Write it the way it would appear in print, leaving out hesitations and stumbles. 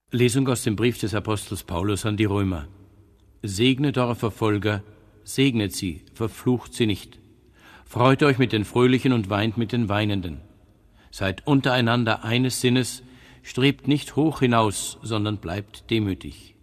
Lesung aus dem Brief des Apostels Paulus an die Römer. Segnet eure Verfolger, segnet sie, verflucht sie nicht. Freut euch mit den Fröhlichen und weint mit den Weinenden. Seid untereinander eines Sinnes, strebt nicht hoch hinaus, sondern bleibt demütig.